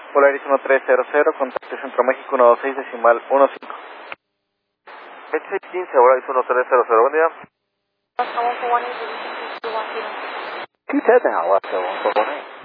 Polaris 1300, contacto Centro México 126 decimal 15. 2615, Polaris 1300, buen día. 141 210 now, left 141.